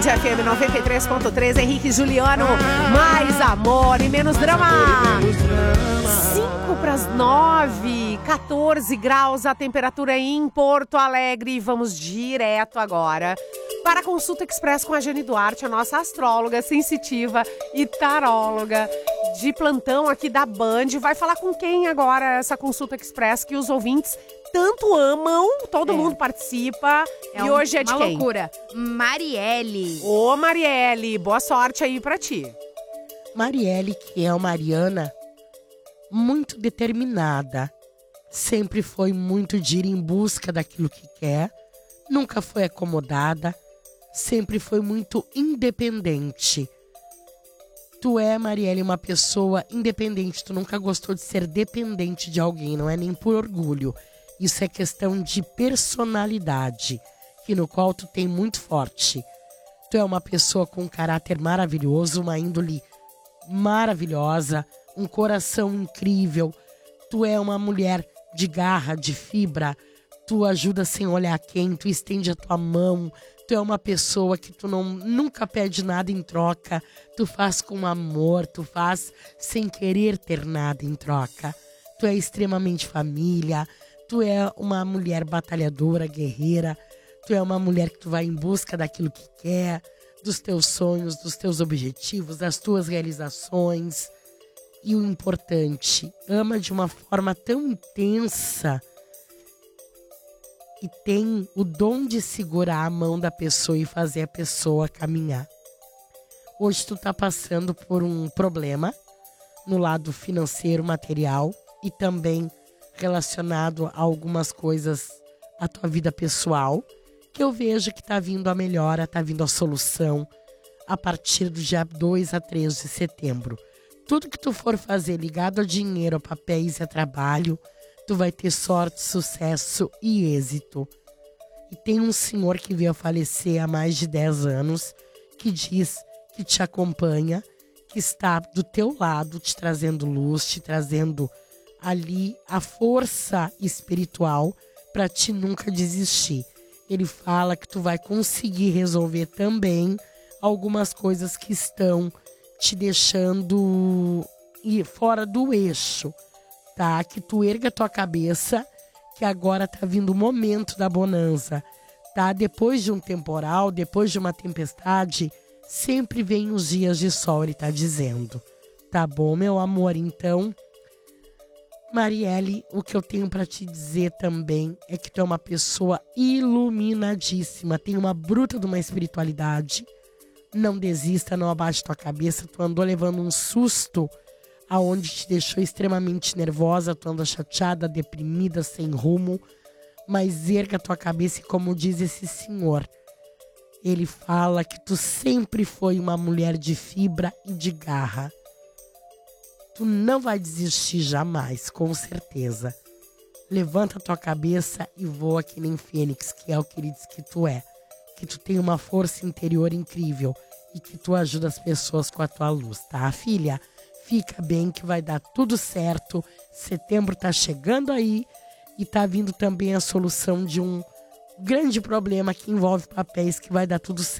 Band FM 93.3, Henrique e Juliano. Mais amor e menos drama. 8:55, 14 graus a temperatura em Porto Alegre. Vamos direto agora para a Consulta Express com a Jane Duarte, a nossa astróloga sensitiva e taróloga de plantão aqui da Band. Vai falar com quem agora essa Consulta Express que os ouvintes tanto amam, todo mundo participa. E hoje é de quem? Uma loucura. Marielle. Ô, Marielle, boa sorte aí pra ti. Marielle, que é uma ariana muito determinada, sempre foi muito de ir em busca daquilo que quer, nunca foi acomodada, sempre foi muito independente. Tu é, Marielle, uma pessoa independente, tu nunca gostou de ser dependente de alguém, não é nem por orgulho. Isso é questão de personalidade, que no qual tu tem muito forte. Tu é uma pessoa com um caráter maravilhoso, uma índole maravilhosa, um coração incrível. Tu é uma mulher de garra, de fibra. Tu ajuda sem olhar quem, tu estende a tua mão. Tu é uma pessoa que tu nunca pede nada em troca. Tu faz com amor, tu faz sem querer ter nada em troca. Tu é extremamente família. Tu é uma mulher batalhadora, guerreira. Tu é uma mulher que tu vai em busca daquilo que quer, dos teus sonhos, dos teus objetivos, das tuas realizações. E o importante, ama de uma forma tão intensa e tem o dom de segurar a mão da pessoa e fazer a pessoa caminhar. Hoje tu tá passando por um problema no lado financeiro, material e também relacionado a algumas coisas à tua vida pessoal, que eu vejo que tá vindo a melhora, tá vindo a solução a partir do dia 2 a 3 de setembro. Tudo que tu for fazer ligado a dinheiro, a papéis e a trabalho, tu vai ter sorte, sucesso e êxito. E tem um senhor que veio a falecer há mais de 10 anos, que diz que te acompanha, que está do teu lado, te trazendo luz, te trazendo ali a força espiritual para te nunca desistir. Ele fala que tu vai conseguir resolver também algumas coisas que estão te deixando ir fora do eixo, tá? Que tu erga a tua cabeça, que agora tá vindo o momento da bonança, tá? Depois de um temporal, depois de uma tempestade, sempre vem os dias de sol, ele tá dizendo. Tá bom, meu amor? Então, Marielle, o que eu tenho para te dizer também é que tu é uma pessoa iluminadíssima, tem uma bruta de uma espiritualidade. Não desista, não abaixe tua cabeça. Tu andou levando um susto aonde te deixou extremamente nervosa, tu anda chateada, deprimida, sem rumo. Mas erga tua cabeça e como diz esse senhor, ele fala que tu sempre foi uma mulher de fibra e de garra. Tu não vai desistir jamais, com certeza. Levanta tua cabeça e voa que nem Fênix, que é o que ele diz que tu é. Que tu tem uma força interior incrível e que tu ajuda as pessoas com a tua luz, tá, filha? Fica bem que vai dar tudo certo. Setembro tá chegando aí e tá vindo também a solução de um grande problema que envolve papéis, que vai dar tudo certo.